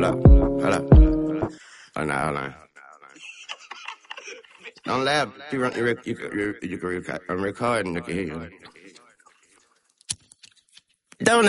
Hold up. Oh, no, hold on. Don't laugh. You can record. I'm recording. You can hear you. Don't